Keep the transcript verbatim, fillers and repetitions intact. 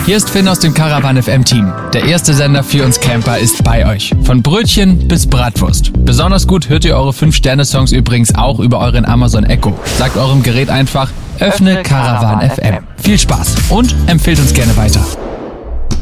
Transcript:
Hier ist Finn aus dem Caravan F M Team. Der erste Sender für uns Camper ist bei euch. Von Brötchen bis Bratwurst. Besonders gut hört ihr eure fünf Sterne Songs übrigens auch über euren Amazon Echo. Sagt eurem Gerät einfach, öffne Caravan F M. Viel Spaß und empfehlt uns gerne weiter.